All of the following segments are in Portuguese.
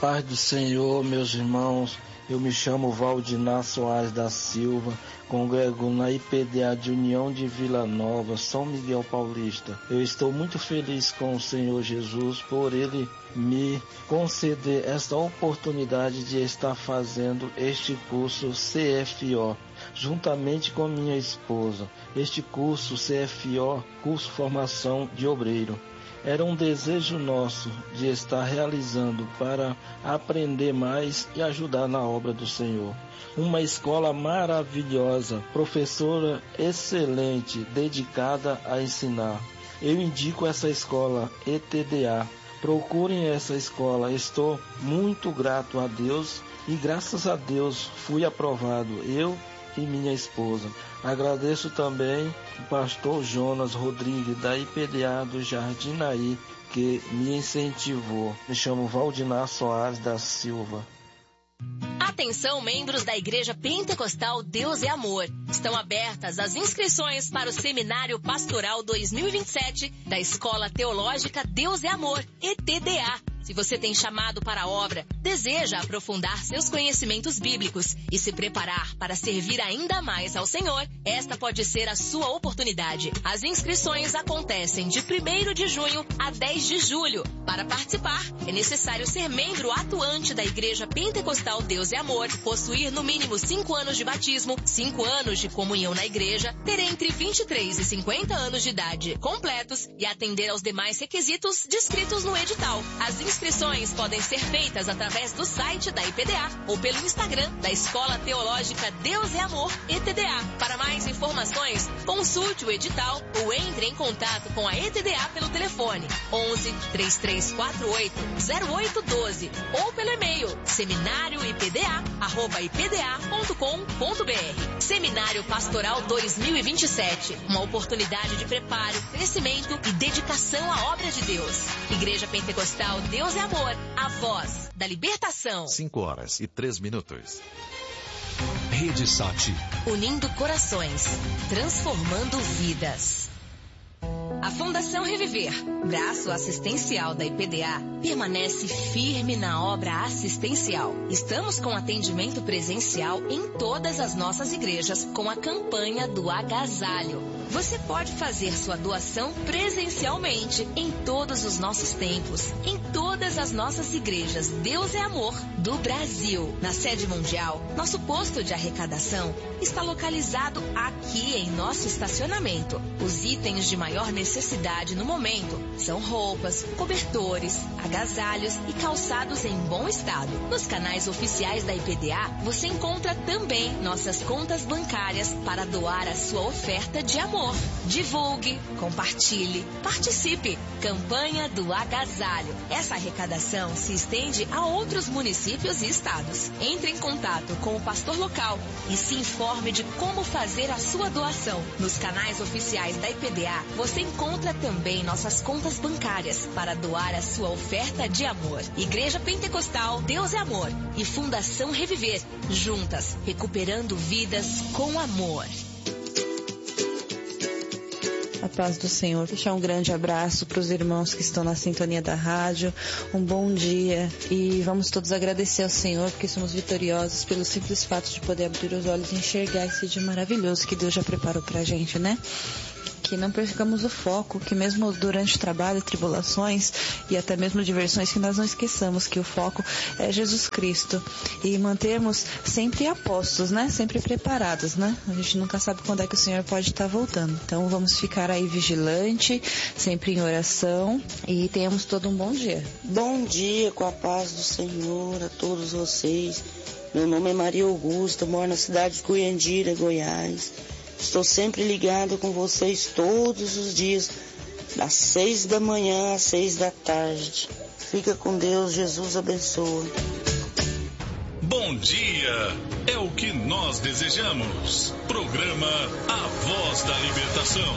Paz do Senhor, meus irmãos. Eu me chamo Valdinar Soares da Silva, congrego na IPDA de União de Vila Nova, São Miguel Paulista. Eu estou muito feliz com o Senhor Jesus por Ele me conceder esta oportunidade de estar fazendo este curso CFO, juntamente com minha esposa. Este curso CFO, curso Formação de Obreiro, era um desejo nosso de estar realizando para aprender mais e ajudar na obra do Senhor. Uma escola maravilhosa, professora excelente, dedicada a ensinar. Eu indico essa escola ETDA. Procurem essa escola. Estou muito grato a Deus e graças a Deus fui aprovado, eu e minha esposa. Agradeço também o pastor Jonas Rodrigues, da IPDA do Jardinaí, que me incentivou. Me chamo Valdinar Soares da Silva. Atenção, membros da Igreja Pentecostal Deus é Amor. Estão abertas as inscrições para o Seminário Pastoral 2027 da Escola Teológica Deus é Amor, ETDA. Se você tem chamado para a obra, deseja aprofundar seus conhecimentos bíblicos e se preparar para servir ainda mais ao Senhor, esta pode ser a sua oportunidade. As inscrições acontecem de 1º de junho a 10 de julho. Para participar, é necessário ser membro atuante da Igreja Pentecostal Deus é Amor, possuir no mínimo 5 anos de batismo, 5 anos de comunhão na igreja, ter entre 23 e 50 anos de idade completos e atender aos demais requisitos descritos no edital. As inscrições podem ser feitas através do site da IPDA ou pelo Instagram da Escola Teológica Deus é Amor, ETDA. Para mais informações, consulte o edital ou entre em contato com a ETDA pelo telefone 11 3348 0812 ou pelo e-mail seminarioipda@ipda.com.br. Seminário Pastoral 2027, uma oportunidade de preparo, crescimento e dedicação à obra de Deus. Igreja Pentecostal Deus é Amor, a voz da libertação. 5h03. Rede Sat. Unindo corações, transformando vidas. A Fundação Reviver, braço assistencial da IPDA, permanece firme na obra assistencial. Estamos com atendimento presencial em todas as nossas igrejas com a campanha do agasalho. Você pode fazer sua doação presencialmente em todos os nossos templos, em todas as nossas igrejas Deus é Amor do Brasil. Na sede mundial, nosso posto de arrecadação está localizado aqui em nosso estacionamento. Os itens de maior necessidade no momento são roupas, cobertores, agasalhos e calçados em bom estado. Nos canais oficiais da IPDA, você encontra também nossas contas bancárias para doar a sua oferta de amor. Divulgue, compartilhe, participe. Campanha do agasalho. Essa arrecadação se estende a outros municípios e estados. Entre em contato com o pastor local e se informe de como fazer a sua doação. Nos canais oficiais da IPDA, você encontra também nossas contas bancárias para doar a sua oferta de amor. Igreja Pentecostal Deus é Amor e Fundação Reviver, juntas, recuperando vidas com amor. A paz do Senhor. Deixar um grande abraço para os irmãos que estão na sintonia da rádio. Um bom dia e vamos todos agradecer ao Senhor porque somos vitoriosos pelo simples fato de poder abrir os olhos e enxergar esse dia maravilhoso que Deus já preparou para a gente, né? Que não percamos o foco, que mesmo durante o trabalho, tribulações e até mesmo diversões, que nós não esqueçamos que o foco é Jesus Cristo e mantermos sempre apostos, né? Sempre preparados, né? A gente nunca sabe quando é que o Senhor pode estar voltando. Então vamos ficar aí vigilante, sempre em oração e tenhamos todo um bom dia. Bom dia, com a paz do Senhor a todos vocês. Meu nome é Maria Augusta, moro na cidade de Goiandira, Goiás. Estou sempre ligado com vocês todos os dias, das 6 da manhã às 6 da tarde. Fica com Deus, Jesus abençoe. Bom dia, é o que nós desejamos. Programa A Voz da Libertação.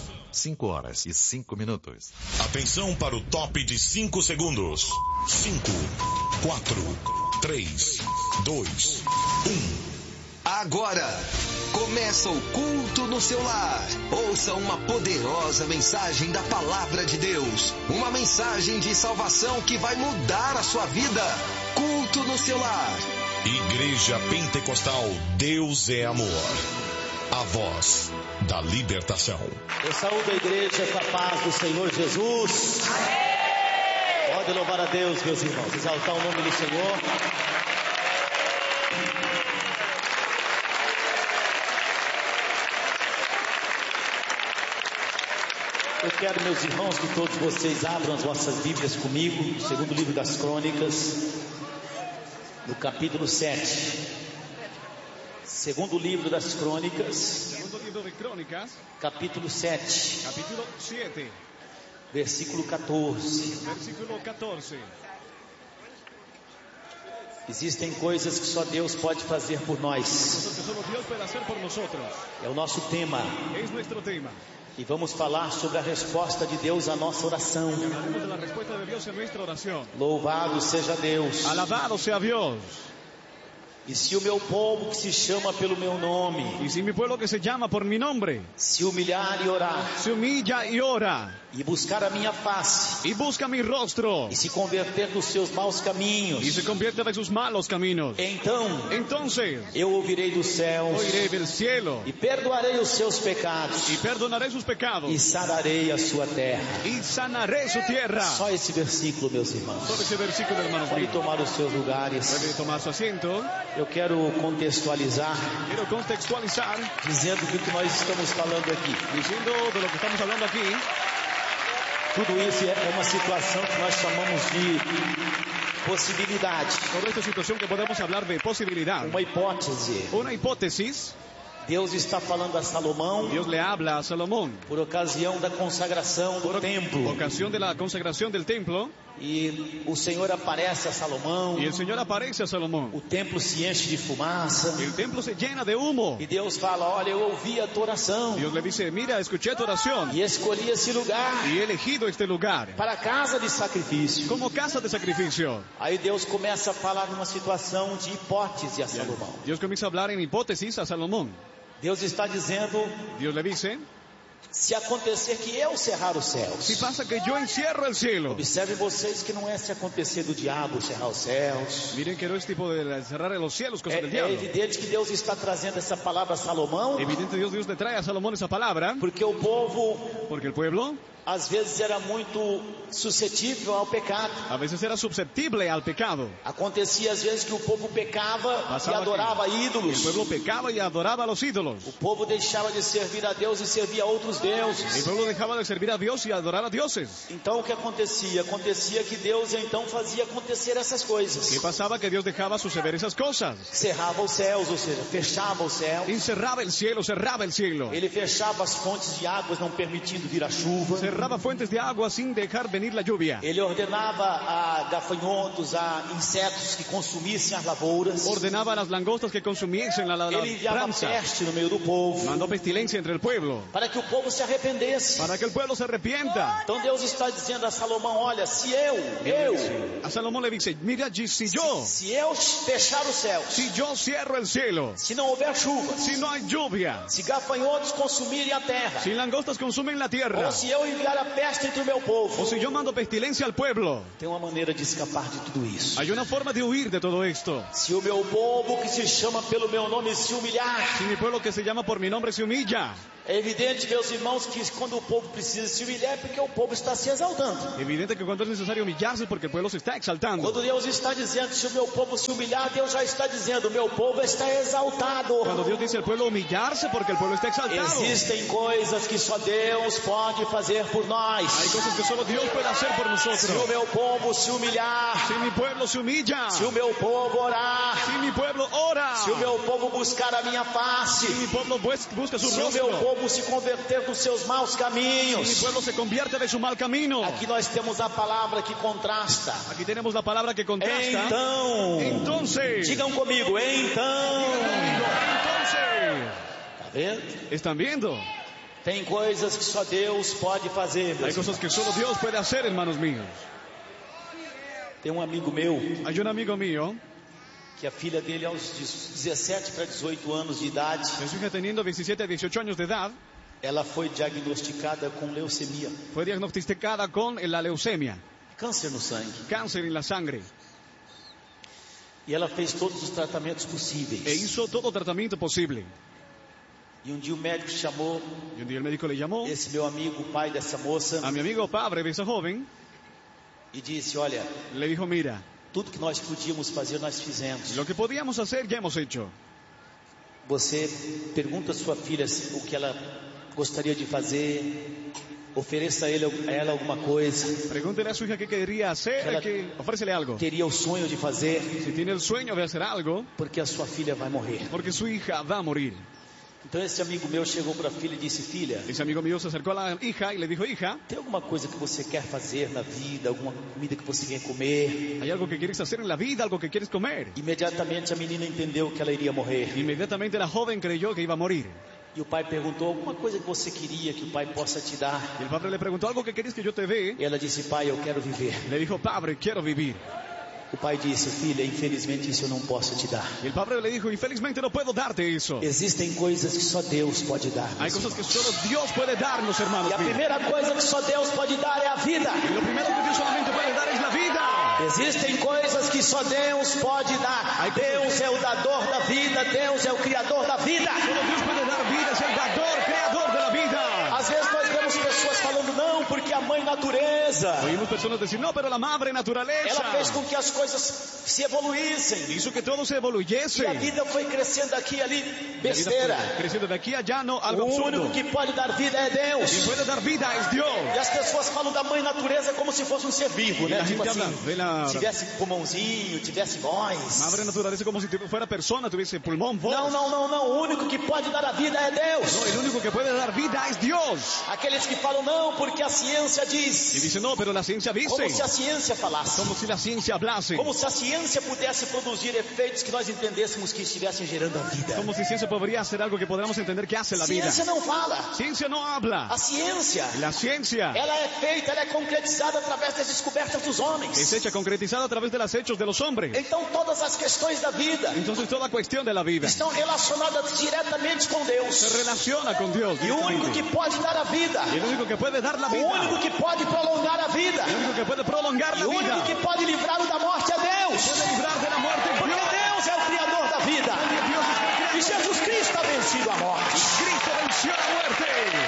5h05. Atenção para o top de 5 segundos. 5, 4, 3, 2, 1. Agora, começa o culto no seu lar. Ouça uma poderosa mensagem da Palavra de Deus. Uma mensagem de salvação que vai mudar a sua vida. culto no seu lar. Igreja Pentecostal Deus é Amor. A voz da libertação. Eu saúdo a igreja com a paz do Senhor Jesus. Pode louvar a Deus, meus irmãos. Exaltar o nome do Senhor. Eu quero, meus irmãos, que todos vocês abram as vossas Bíblias comigo, no segundo livro das Crônicas, no capítulo 7. Segundo livro das Crônicas, capítulo 7, versículo 14. Existem coisas que só Deus pode fazer por nós. É o nosso tema. E vamos falar sobre a resposta de Deus à nossa oração. Louvado seja Deus. Alabado sea Dios. E se o meu povo que se chama pelo meu nome, y si mi pueblo que se llama por mi nombre, se humilhar e orar, se humilla y ora, e buscar a minha face, y busca mi rostro, e se converter dos seus maus caminhos, y se convierte de sus malos caminos, entonces eu ouvirei dos céus, oiré del cielo, e perdoarei os seus pecados, y perdonaré sus pecados, e sararei a sua terra. y sanaré su tierra. Só esse versículo, meus irmãos. Só esse versículo, hermanos. Pode tomar os seus lugares. Puede tomar su asiento. Eu quero contextualizar, dizendo do que nós estamos falando aqui. Dizendo de lo que estamos falando aqui. Tudo isso é uma situação que nós chamamos de possibilidade. Toda esta situação que podemos falar de possibilidade. Uma hipótese. Uma hipótesis. Deus está falando a Salomão. Deus le habla a Salomão. Por ocasião da consagração do templo. Por ocasião da consagração do templo. E o Senhor aparece a Salomão. E o Senhor aparece a Salomão. O templo se enche de fumaça. O templo se llena de humo. E Deus fala: olha, eu ouvi a tua oração. Deus le dice: mira, escuché tu oração. E escolhi esse lugar. E elegido este lugar. Para casa de sacrifício. Como casa de sacrifício. Aí Deus começa a falar numa situação de hipótese a Salomão. Deus começa a falar em hipótesis a Salomão. Deus está dizendo: Deus le dice: se acontecer que eu cerrar os céus. Se passa que eu encierro o cielo. Observem vocês que não é se acontecer do diabo cerrar os céus. Miren que não é tipo de cerrar os cielos, coisa do diabo. É evidente que Deus está trazendo essa palavra a Salomão. Evidente Deus le traz a Salomão essa palavra. Porque o povo, às vezes era muito suscetível ao pecado. A vezes era suscetível ao pecado. Acontecia às vezes que o povo pecava e adorava ídolos. O povo pecava e adorava os ídolos. O povo deixava de servir a Deus e servia a outros deuses. O povo deixava de servir a Deus e adorar a deuses. Então o que acontecia? Acontecia que Deus então fazia acontecer essas coisas. Que passava que Deus deixava suceder essas coisas. Cerrava os céus, ou seja, fechava os céus. Encerrava o cielo, cerrava o cielo. Ele fechava as fontes de águas, não permitindo vir a chuva. Cerrava fontes de água sem deixar venir a lluvia. Ele ordenava a gafanhotos, a insetos que consumissem as lavouras. Ordenava as langostas que consumissem a planta. Ele enviava peste no meio do povo. Mandou pestilência entre o povo. Para que o povo se arrependesse. Para que o povo se arrepienta. Então Deus está dizendo a Salomão: olha, se eu. A Salomão le dice: mira, se eu fechar os céus. Se eu cerro o cielo. Se não houver chuva. Se não há lluvia. Se gafanhotos consumirem a terra. Se langostas consumem a terra. Ou se eu enviar a peste entre o meu povo. Ou se eu mando pestilência ao povo. Tem uma maneira de escapar de tudo isso. Há uma forma de huir de todo isto. Se o meu povo que se chama pelo meu nome se humilhar. Se mi pueblo que se llama por mi nombre se humilla. É evidente, meus irmãos, que quando o povo precisa se humilhar é porque o povo está se exaltando. Evidente que quando é necessário humilhar-se porque o povo se está exaltando. Quando Deus está dizendo, se o meu povo se humilhar, Deus já está dizendo, o meu povo está exaltado. Quando Deus diz o povo humilhar-se porque o povo está exaltado. Existem coisas que só Deus pode fazer por nós. Há coisas que só Deus pode fazer por nós. Se o meu povo se humilhar. Se mi pueblo se humilla. Se o meu povo orar. Se mi pueblo ora. Se o meu povo buscar a minha face. Se mi pueblo busca su rostro. Se o meu povo se converter dos seus maus caminhos. Si mi pueblo se convierte de su mal camino. Aqui nós temos a palavra que contrasta. Aqui temos a palavra que contrasta. Então. Digam comigo. Então. Tá vendo? Estão vendo? Tem coisas que só Deus pode fazer. Há coisas que só Deus pode fazer, hermanos míos. Tem um amigo meu. Há um amigo meu. Que a filha dele aos 17 para 18 anos de idade. Su hija teniendo 17 a 18 años de edad. Ela foi diagnosticada com leucemia. Foi diagnosticada com la leucemia. Câncer no sangue. Câncer em la sangre. E ela fez todos os tratamentos possíveis. E hizo todo tratamento posible. E um dia o médico chamou Y un día el médico le llamó esse meu amigo, o pai dessa moça, a mi amigo padre de esa joven. e disse: olha, Le dijo, mira, tudo que nós podíamos fazer, nós fizemos. lo que podíamos hacer ya hemos hecho. Você pergunta à sua filha o que ela gostaria de fazer, ofereça a ela alguma coisa. Pregúntele a su hija qué querría hacer, que ofrécele algo. Teria o sonho de fazer, Si tiene el sueño de hacer algo, porque a sua filha vai morrer. porque su hija va a morir. Então esse amigo meu chegou para a filha e disse: filha, Ese amigo mío se acercó a la hija y le dijo, hija, tem alguma coisa que você quer fazer na vida, alguma comida que você quer comer? ¿hay algo que quieres hacer en la vida, algo que quieres comer? Imediatamente a menina entendeu que ela iria morrer. Inmediatamente la joven creyó que iba a morir. E o pai perguntou: alguma coisa que você queria que o pai possa te dar? Y el padre le preguntó, ¿algo que quieres que yo te dé? E ela disse: pai, eu quero viver. Le dijo, padre, quiero vivir. O pai disse: filha, infelizmente isso eu não posso te dar. Y el padre le dijo, infelizmente no puedo darte eso. Existem coisas que só Deus pode dar. Hay cosas que solo Dios puede darnos, hermanos. E a primeira coisa que só Deus pode dar é a vida. Y lo primero que Dios solamente puede dar es la vida. Existem coisas que só Deus pode dar. Deus é o dador da vida, Deus é o criador da vida. Solo Dios puede dar vida, es el dador, creador de la vida. Às vezes nós vemos pessoas falando: não, porque a mãe natureza, Oímos personas decir, no, pero la madre naturaleza ela fez com que as coisas se evoluíssem. hizo que todo se evoluyese. E a vida foi crescendo aqui e ali, La vida besteira. fue creciendo de aquí a allá, no, algo O único absurdo. que pode dar vida é Quien Deus. puede dar vida es Dios. E as pessoas falam da mãe natureza como se fosse um ser vivo, E né? a Tipo gente assim, habla de la- tivesse pulmãozinho, tivesse voz. Madre naturaleza como si fuera persona, tuviese pulmón, voz. Não. O único que pode dar a vida é Deus. No, el único que puede dar vida es Dios. Aqueles que falam não, porque a ciência Y diz. dice, no, pero la ciencia dice. Como se a ciência falasse. Como si la ciencia hablase. Como se a ciência pudesse produzir efeitos que nós entendêssemos que estivessem gerando a vida. Como si ciencia podría hacer algo que podamos entender que hace la vida. Ciência não fala. Ciencia no habla. A ciência, La ciencia ela é feita, ela é concretizada através das descobertas dos homens. es hecha, concretizada a través de los hechos de los hombres. Então todas as questões da vida Entonces toda cuestión de la vida estão relacionadas diretamente com Deus. se relaciona con Dios. E o único que pode dar a vida, Y el único que puede dar la o vida, único que pode prolongar a vida, el único que puede prolongar e la o único vida, que pode livrá-lo da morte é Deus. puede librar de la muerte es Porque Dios. Deus é o Criador da vida. Dios es el E creador. Jesus Cristo ha vencido a morte. Cristo venció la muerte.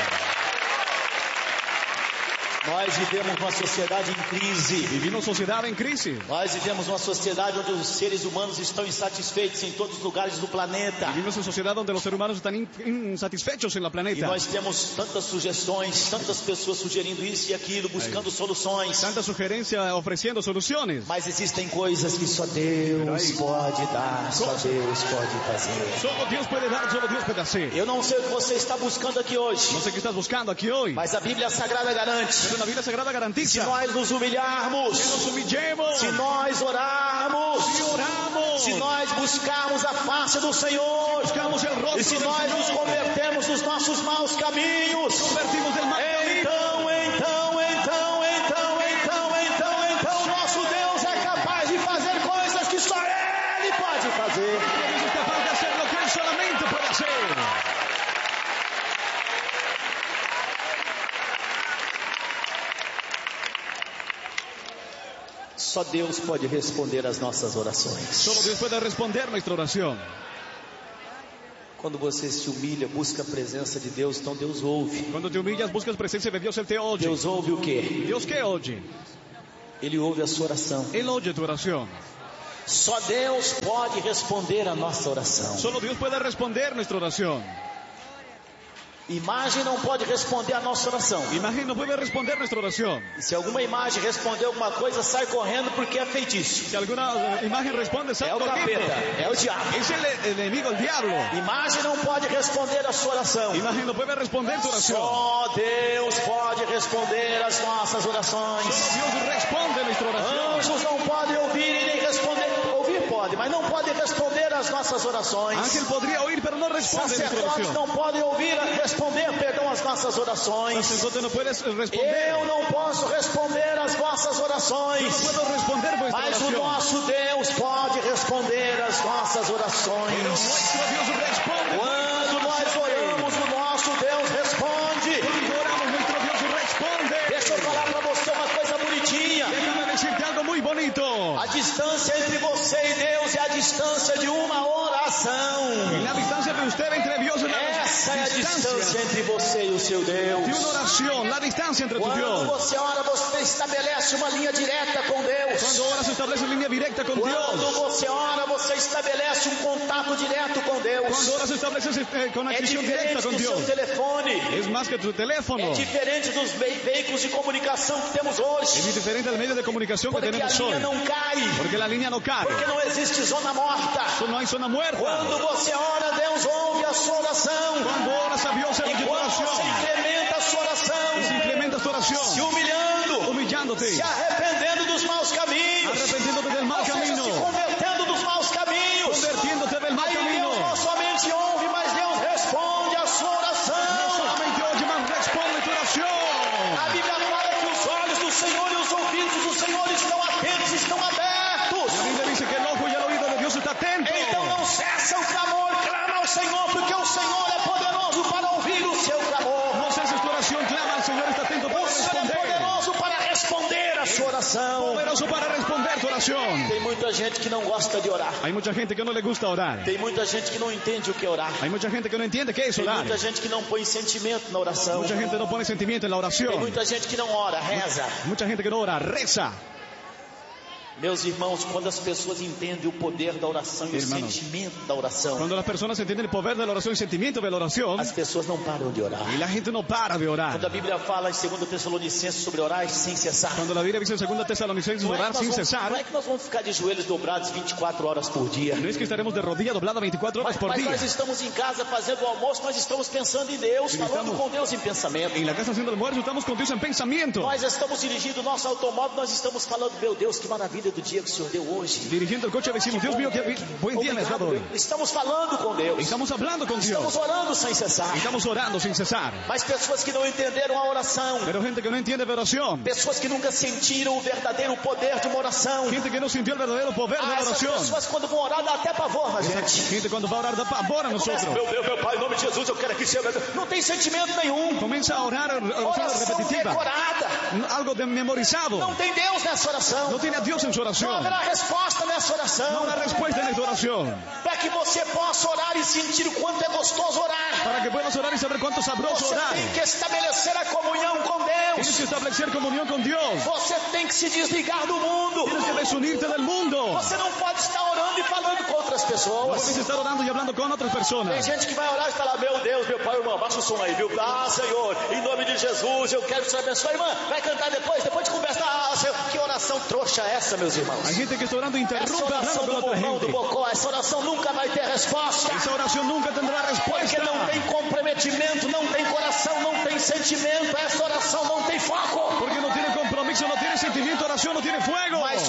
Nós vivemos uma sociedade em crise. Vivimos sociedad en crisis. Nós vivemos uma sociedade onde os seres humanos estão insatisfeitos em todos os lugares do planeta. Vivimos en sociedad donde los seres humanos están insatisfechos en la E planeta. nós temos tantas sugestões, tantas pessoas sugerindo isso e aquilo, buscando soluções. Tanta sugerencia ofreciendo soluciones. Mas existem coisas que só Deus pode dar, só Deus pode fazer. Solo Dios puede dar, solo Dios puede hacer. Eu não sei o que você está buscando aqui hoje, No sé qué estás buscando aquí hoy, mas a Bíblia Sagrada garante. pero la Biblia Sagrada Se garantiza nós nos humilharmos, que nos humillemos, se nós orarmos, si oramos, se nós buscarmos a face do Senhor, buscamos el rostro e se del nós nos Señor, convertermos dos nossos maus caminhos, convertimos del mal camino. Então, nosso Deus é capaz de fazer coisas que só Ele pode fazer. Dios es capaz de hacer lo que Él solamente puede hacer. Só Deus pode responder às nossas orações. Solo Dios puede responder nuestra oración. Quando você se humilha, busca a presença de Deus, então Deus ouve. Cuando te humillas, buscas presencia de Dios, Él te oye. Deus ouve o quê? Dios, ¿qué oye? Ele ouve a sua oração. Él oye tu oración. Só Deus pode responder a nossa oração. Solo Dios puede responder nuestra oración. Imagem não pode responder a nossa oração. Imagen no puede responder nuestra oración. E se alguma imagem responder alguma coisa, sai correndo porque é feitiço. Si alguna imagen responde, sal É o corriendo. capeta, é o diabo. Es el enemigo, el diablo. Imagem não pode responder a sua oração. Imagen no puede responder tu oración. Só Deus pode responder as nossas orações. Solo Dios responde nuestra oración. Anjos não podem ouvir e nem responder. Ouvir pode, mas não podem responder as nossas orações. Ángel podría oír, pero no responde nuestra Sacerdotes oración. não podem ouvir e responder, perdão, as nossas orações. Sacerdote no puedes responder. Eu não posso responder as vossas orações. No puedo responder vuestra Mas o oración. nosso Deus pode responder as nossas Pero orações. nuestro Dios responde. Quando nós oramos, o nosso Deus responde. Cuando oramos, nuestro Dios responde. Deixa eu falar para você uma coisa bonitinha. Déjame decirte algo muy bonito. A distância entre você e Deus vocês é a distância de uma oração. Y la distancia de usted entre Dios y la Essa é a distância entre você e o seu Deus. de una oración, la distancia entre tu Quando Dios. você ora, você estabelece uma linha direta com Deus. Cuando oras establece línea directa con Quando Dios. você ora, você estabelece um contato direto com Deus. Cuando oras estableces É conexión directa diferente con do seu Dios. telefone. Es más que tu teléfono. É diferente dos veículos de comunicação que temos hoje. Es diferente al medio de comunicación que Porque a tenemos hoy. linha não cai. Porque la línea no cae. Porque não existe zona morta. No hay zona muerta. Quando você ora, Deus ouve a sua oração. Cuando oras a Dios, Él E oye tu quando você oración. incrementa a sua oração, Y si implementas tu se oración, humilhando, humillándote, se arrependendo dos maus caminhos, arrepentiéndote del mal ou seja, camino, se convertendo dos maus caminhos, convirtiéndote del mal aí camino. Deus não somente ouve, mas Deus responde a sua No oração. solamente oye, mas responde tu oración. A Bíblia fala que os olhos do Senhor e os ouvidos do Senhor estão atentos, estão abertos. La Biblia dice que el ojo y el oído de Dios está atento. Então não cessa o clamor, clama ao Senhor, porque o Senhor é poderoso para ouvir o seu clamor. No ceses tu oración, clama al Señor, está atento para O Senhor é responder. poderoso para responder a sua oração. Poderoso para responder tu oración. Tem muita gente que não gosta de orar. Hay mucha gente que no le gusta orar. Tem muita gente que não entende o que é orar. Hay mucha gente que no entiende qué es Tem orar. muita gente que não põe sentimento na oração. Mucha gente no pone sentimiento en la Tem oración. muita gente que não ora, reza. Mucha gente que no ora, reza. Meus irmãos, quando as pessoas entendem o poder da oração e o Hermanos, sentimento da oração, Cuando las personas entienden el poder de la oración y el sentimiento de la oración, as pessoas não param de orar. y la gente no para de orar. Quando a Bíblia fala em 2 Tessalonicenses sobre orar sem cessar, Cuando la Biblia dice en 2 Tesalonicenses não é, orar que sin nós cesar, vamos, não é que nós vamos ficar de joelhos dobrados 24 horas por dia. no es que estaremos de rodilla doblada 24 horas por Mas día. nós estamos em casa fazendo o almoço, nós estamos pensando em Deus, falando Estamos- com Deus em pensamento. En la casa haciendo almuerzo estamos con Dios en pensamiento. Nós estamos dirigindo o nosso automóvel, nós estamos falando, meu Deus, que maravilha do dia que o Senhor deu hoje. Dirigiendo el coche decimos, Dios mío, qué buen día me has dado hoy. Obrigado, Deus. Estamos falando com Deus. Estamos hablando con Estamos Dios. orando sem cessar. Estamos orando sin cesar. Mas pessoas que não entenderam a oração, Pero gente que no entiende de oración. pessoas que nunca sentiram o verdadeiro poder de uma oração. Gente que no sintió el verdadero poder de la Essas oración. pessoas quando vão orar dá até pavor na gente. Gente cuando va a orar da pavor a nosotros. Meu Deus, meu Pai, em nome de Jesus, eu quero que seja. Não tem sentimento nenhum. Comienza a orar oración Oração repetitiva. decorada. Algo de memorizado. Não tem Deus nessa oração. No tiene a Dios en su Não oración. haverá resposta nessa No oração. habrá respuesta en esta oración. Para que você possa orar e sentir o quanto é gostoso orar. Para que puedas orar y saber cuánto sabroso Você orar. tem que estabelecer a comunhão com Tienes Deus. que establecer comunión con Dios. Você tem que se desligar do mundo. Tienes que desunirte del mundo. Você não pode estar orando e falando com outras No pessoas. puedes estar orando y hablando con otras Tem personas. gente que vai orar e falar, meu Deus, meu pai, irmão, baixa o som aí, viu? Ah, Senhor, em nome de Jesus, eu quero que o Senhor abençoe. Irmã, vai cantar depois de conversar. Ah, Senhor, que oração trouxa é essa, meus irmãos? Hay gente que está orando e Essa interrumpe oração hablando do con otra borrão, do gente. bocó, essa oração nunca vai ter resposta. Esa oración nunca tendrá Porque respuesta. não tem comprometimento, não tem coração, não tem sentimento. Essa oração não tem foco. Porque no tiene compromiso, no tiene sentimiento, oración no tiene fuego. Mas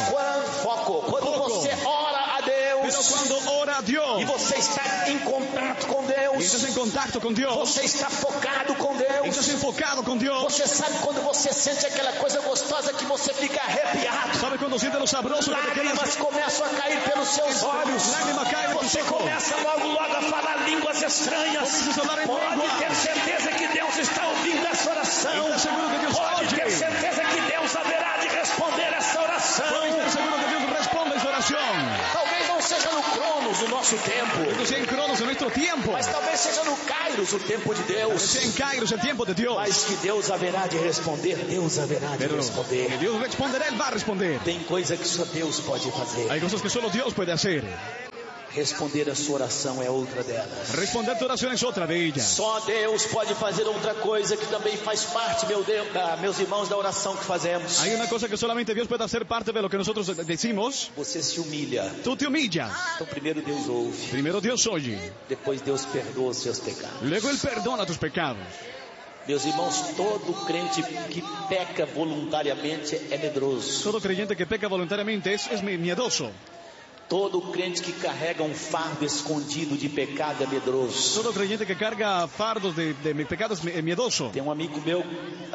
quando Foco. você ora a Pero Deus cuando ora a Dios e você está em contato com y Deus, estás en contacto con Dios, você está focado com Deus. estás enfocado con Dios, Você sabe quando você sente aquela coisa gostosa que você fica arrepiado. sabes cuando sientes lo sabroso que te Lágrimas quedas, começam a cair pelos seus olhos. lágrimas caen de tus Você ojos. começa logo a falar línguas estranhas. Comienzas a hablar en Pode lenguas. ter certeza que Deus está ouvindo essa oração. Estás seguro que Dios Pode oye. ter certeza que Deus haverá de responder essa oração. Puedes estar seguro que Dios responde esta oración. Talvez não seja no Cronos o nosso tempo, Esto sea en Cronos en nuestro tiempo, mas talvez seja no Kairos o tempo de Deus. sea en Kairos el tiempo de Dios. Mas que Deus haverá de responder, Deus haverá de Pero que responder. Dios responderá, Él va a responder. Tem coisa que só Deus pode fazer. Hay cosas que solo Dios puede hacer. Responder a sua oração é outra delas. Responder tu oración es otra de ellas. Só Deus pode fazer outra coisa que também faz parte, meus irmãos, da oração que fazemos. Hay una cosa que solamente Dios puede hacer parte de lo que nosotros decimos. Você se humilha. Tú te humillas. Então primeiro Deus ouve, Primero Dios oye. depois Deus perdoa os seus pecados. Luego Él perdona tus pecados. Meus irmãos, todo crente que peca voluntariamente é medroso. Todo creyente que peca voluntariamente es miedoso. Todo crente que carrega um fardo escondido de pecado é medroso. Todo creyente que carga fardos de pecados es miedoso. Tem um amigo meu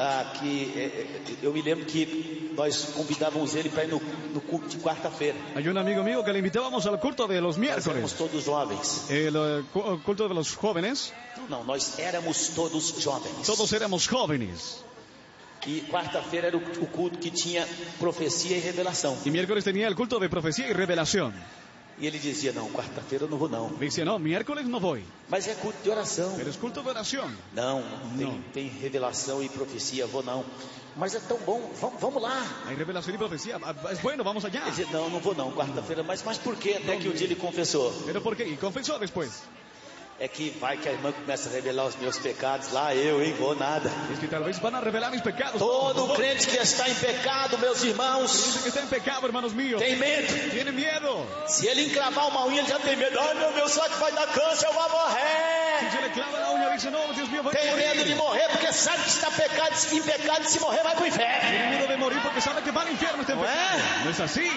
que eu me lembro que nós convidávamos ele para ir no culto de quarta-feira. Hay un amigo mío que le invitábamos al culto de los Nós éramos miércoles. todos jovens. El culto de los jóvenes. Não, nós éramos todos jovens. Todos éramos jóvenes. E quarta-feira era o culto que tinha profecia e revelação. Y miércoles tenía el culto de profecía y revelación. E ele dizia, não, quarta-feira eu não vou não. Dice, no, miércoles no voy. Mas é culto de oração. Pero es culto de oración. Não, tem revelação e profecia, vou não. Mas é tão bom, vamos lá. Hay revelación y profecía. Es bueno, vamos allá. Ele dizia, não vou não, quarta-feira. Mas por quê? Até que um dia ele confessou. Pero por qué? Y confesó después. É que vai que a irmã começa a revelar os meus pecados lá, vou nada. Es que tal vez van a revelar mis pecados. Todo crente que está em pecado, meus irmãos, Dice que está en pecado, hermanos míos. tem medo. Tiene miedo. Se ele encravar uma unha, ele já tem medo. Ai, meu Deus, será que vai dar câncer? Eu vou morrer. Si se le clava la uña, dice, no, Dios mío, voy a Tem medo de morir. morrer porque sabe que está em pecado e se morrer vai para o inferno. Tiene miedo de morir porque sabe que va al infierno este No pecado. es. No es así.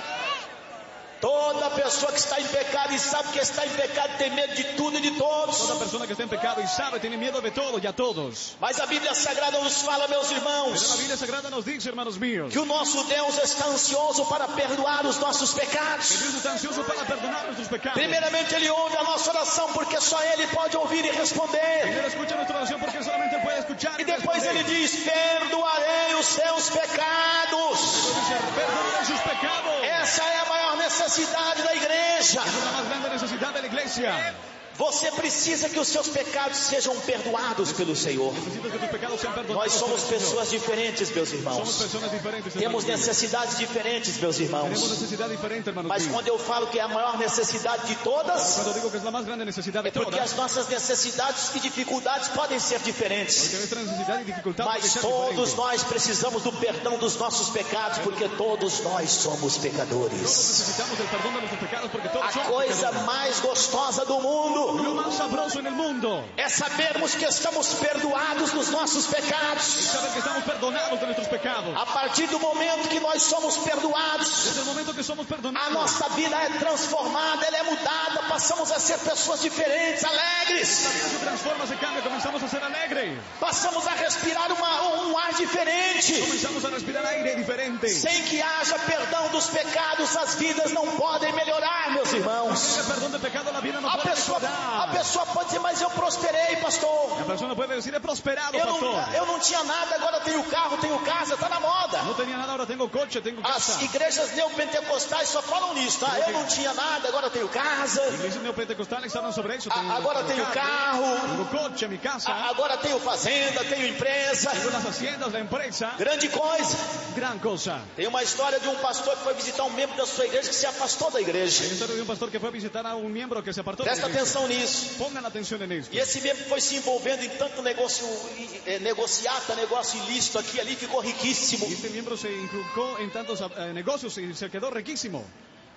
Toda pessoa que está em pecado e sabe que está em pecado tem medo de tudo e de todos. Toda persona que está en pecado y sabe, tiene miedo de todo y a todos. Mas a Bíblia Sagrada nos fala, meus Pero la irmãos, Biblia Sagrada nos dice, hermanos míos, que o nosso Deus está ansioso para perdoar os nossos que pecados. Dios está ansioso para perdonar nuestros pecados. Primeiramente, Ele ouve a nossa oração, porque só Ele pode ouvir e responder. Primero escucha nuestra oración porque solamente Él puede escuchar. E depois Ele diz: perdoarei os seus pecados. Dice, perdonaré sus pecados. Essa é a maior necessidade da igreja. Esa es la más grande necesidad de la iglesia. Você precisa que os seus pecados sejam perdoados pelo Senhor. Necesitas que tus pecados sean perdonados. Nós somos por el Señor. pessoas diferentes, meus Somos irmãos. personas diferentes. Temos hermanos míos. necessidades diferentes, meus Tenemos irmãos. necesidad diferente, hermanos Mas míos. quando eu falo que é a maior necessidade de todas, Cuando digo que es la más grande necesidad de é porque todas, as nossas necessidades e dificuldades podem ser diferentes. porque nuestra necesidad y dificultad puede Mas ser todos diferente. nós precisamos do perdão dos nossos pecados, porque todos nós somos Todos pecadores. necesitamos del perdón de nuestros pecados porque todos A somos coisa pecadores. mais gostosa do mundo Lo más sabroso en el mundo é sabermos que estamos perdoados nos nossos es pecados. saber que estamos perdonados de nuestros pecados. A partir do momento que nós somos perdoados, Desde el momento que somos a perdonados, nossa vida é transformada, ela é mudada, passamos a ser pessoas diferentes, alegres, la vida se transforma, se cambia, comenzamos a ser alegres, passamos a respirar um ar diferente. comenzamos a respirar aire diferente. Sem que haja perdão dos pecados, as vidas não podem melhorar, meus irmãos. Sin el perdón de pecado la vida no A puede pessoa mejorar. pode dizer, mas eu prosperei, pastor. La persona puede decir, he prosperado, Eu pastor. não tinha nada, agora tenho carro, tenho casa, tá na moda. No tenía nada, ahora tengo coche, tengo casa. As igrejas neopentecostais só falam nisso, tá? Eu não tinha nada, agora tenho casa. Iglesias neopentecostales hablan sobre eso. Agora tenho carro. Tengo coche, mi casa. Agora tenho fazenda, tenho empresa. Tengo las haciendas, la empresa. Grande coisa. Gran cosa. Tem uma história de um pastor que foi visitar um membro da sua igreja que se afastou da igreja. Hay una historia de un pastor que fue a visitar a un miembro que se apartó de la Presta iglesia. atenção nisso. Pongan atención en esto. E esse membro foi se envolvendo em tanto negócio, negociata, negócio ilícito aqui e ali, ficou riquíssimo. Y este miembro se inculcó en tantos negocios y se quedó riquísimo.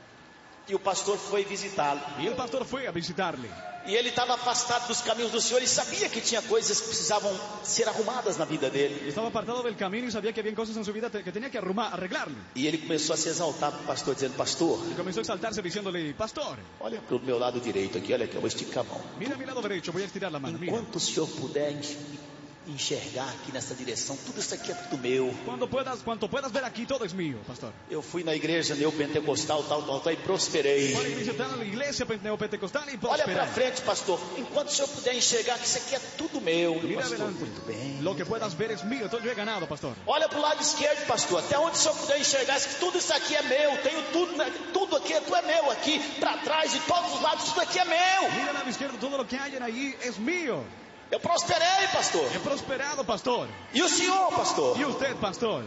E o pastor foi visitá-lo. Y el pastor fue a visitarle. E ele estava afastado dos caminhos do Senhor e sabia que tinha coisas que precisavam ser arrumadas na vida dele. Y estaba apartado del camino y sabía que había cosas en su vida que tenía que arreglarle. E ele começou a se exaltar para o pastor, dizendo: pastor, Y comenzó a exaltarse diciéndole, pastor, olha para o meu lado direito aqui, olha aqui, eu vou esticar a mão. mira a mi lado derecho, voy a estirar la mano. Mira. Enquanto o Senhor puder enxergar aqui nessa direção, tudo isso aqui é tudo meu. Cuanto puedas ver aquí, todo es mío, pastor. Eu fui na igreja neopentecostal, tal, e prosperei. Voy a visitar a la iglesia neopentecostal y Olha prosperar. para frente, pastor. Enquanto o Senhor puder enxergar que isso aqui é tudo meu. Mira Pastor, adelante. muito bem. Lo que puedas ver es mío. Entonces yo he ganado, pastor. Olha para o lado esquerdo, pastor. Até onde o Senhor puder enxergar que tudo isso aqui é meu. Tenho tudo, tudo aqui, tu é meu aqui. Para trás, de todos os lados, tudo aqui é meu. Mira al lado izquierdo, todo lo que hay ahí es mío. Eu prosperei, pastor. He prosperado, pastor. E o senhor, pastor? Y usted, pastor.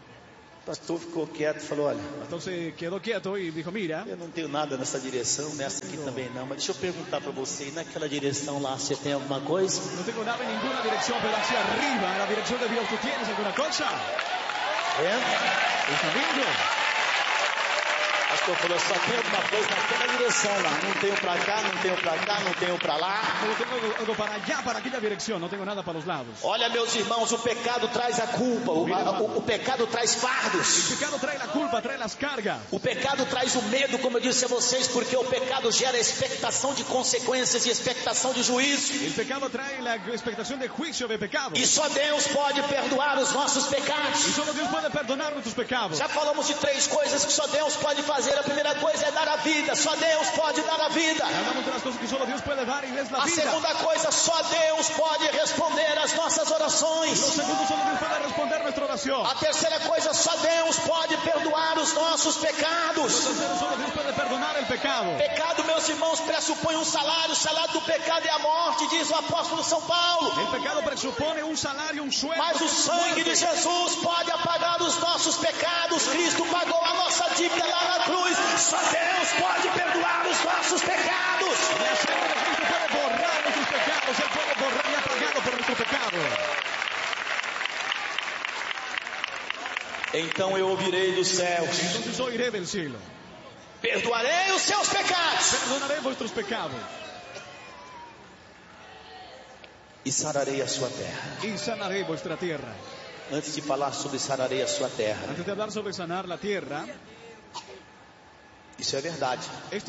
O pastor ficou quieto e falou: olha, El pastor se quedó quieto y dijo, mira, eu não tenho nada nessa direção, nessa aqui também não. Mas deixa eu perguntar para você, e naquela direção lá, você tem alguma coisa? no tengo nada en ninguna dirección, pero hacia arriba, en la dirección de Dios, ¿tú tienes alguna cosa? É? ¿Está viendo? O pastor falou: só tem alguma coisa naquela direção lá. Não tenho para cá, não tenho para cá, não tenho para lá. Solo tengo algo para allá, para aquella dirección, no tengo nada para los lados. Olha, meus irmãos, o pecado traz a culpa, o pecado traz fardos. El pecado trae la culpa, trae las cargas. O pecado traz o medo, como eu disse a vocês, porque o pecado gera expectação de consequências e expectação de juízo. El pecado trae la expectación de juicio de pecado. E só Deus pode perdoar os nossos Y pecados. solo Dios puede perdonar nuestros pecados. Já falamos de 3 coisas que só Deus pode fazer. fazer, a primeira coisa é dar a vida. Só Deus pode dar a vida. A segunda coisa, só Deus pode responder as nossas orações. A terceira coisa, só Deus pode perdoar os nossos pecados. Pecado, meus irmãos, pressupõe um salário. O salário do pecado é a morte, diz o apóstolo São Paulo. Mas o sangue de Jesus pode apagar os nossos pecados. Cristo pagou a nossa dívida lá na cruz. Só Deus pode perdoar os nossos pecados. Então eu ouvirei dos céus. Perdoarei os seus pecados. E sararei a sua terra. Antes de falar sobre sararei a sua terra, isso é verdade.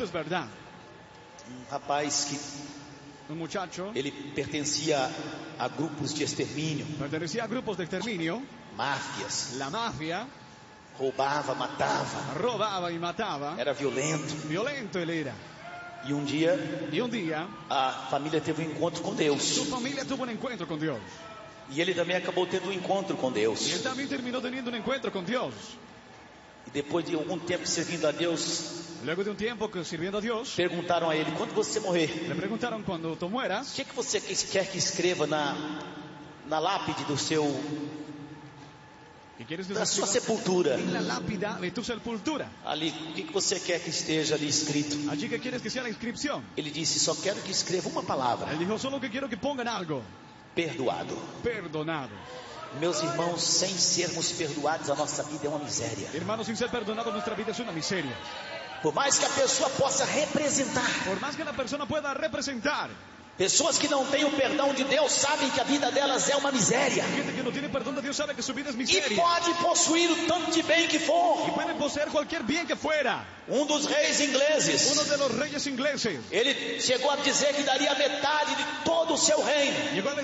Um rapaz que ele pertencia a grupos de extermínio, máfias, roubava, matava, era violento. Ele era. E um dia a família teve um encontro com Deus. E ele também acabou tendo um encontro com Deus. E depois de algum tempo servindo a Deus, perguntaram a ele: quando você morrer, o que você quer que escreva na lápide do seu, da sua sepultura? Ali, o que você quer que esteja ali escrito? Ele disse: só quero que escreva uma palavra: perdoado. Meus irmãos, sem sermos perdoados, a nossa vida é uma miséria. Por mais que a pessoa possa representar, pessoas que não têm o perdão de Deus sabem que a vida delas é uma miséria. E pode possuir o tanto de bem que for. Um dos reis ingleses, ele chegou a dizer que daria metade de todo o seu reino,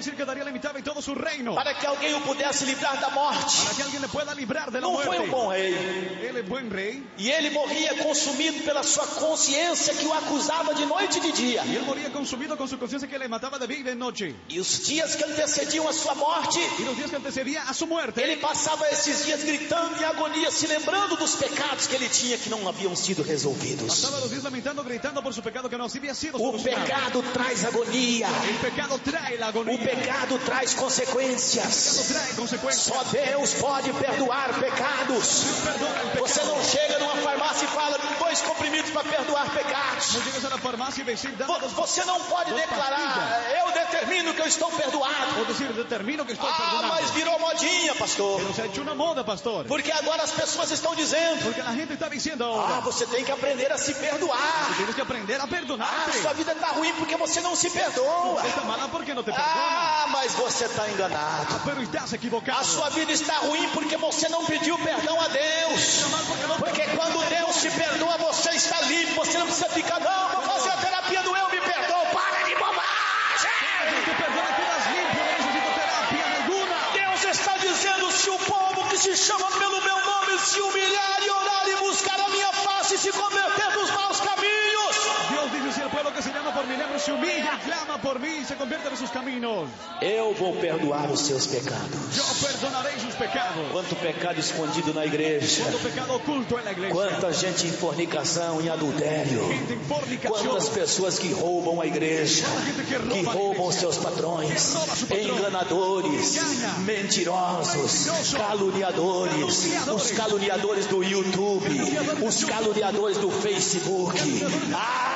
para que alguém o pudesse livrar da morte. Não foi um bom rei. E ele morria consumido pela sua consciência que o acusava de noite e de dia. E os dias que antecediam a sua morte, ele passava esses dias gritando em agonia, se lembrando dos pecados que ele tinha que não haviam sido resolvidos. O pecado traz agonia. O pecado traz consequências. Só Deus pode perdoar pecados. Você não chega numa farmácia e fala: 2 comprimidos para perdoar pecados. Você não pode declarar: eu determino que eu estou perdoado. Mas virou modinha, pastor. Porque agora as pessoas estão dizendo: você tem que aprender a se perdoar. Sua vida está ruim porque você não se perdoa. Mas você está enganado. A sua vida está ruim porque você não pediu perdão a Deus. Porque quando Deus te perdoa, você está livre. Você não precisa ficar: não, vou fazer a terapia do eu me perdoo. Para de bobagem. Deus está dizendo: se o povo que se chama pelo meu nome se humilhar e orar e buscar a minha face e se converter dos maus caminhos, Deus diz: se o povo que se chama por mi nombre se humilha e clama por mim e se converte de seus caminhos, eu vou perdoar os seus pecados. Eu perdonarei seus pecados. Quanto pecado escondido na igreja. Quanto pecado oculto na igreja. Quanta gente em fornicação, em adultério. Quantas pessoas que roubam a igreja, que roubam seus patrões, enganadores, mentirosos, caluniadores, os caluniadores do YouTube, os caluniadores do Facebook.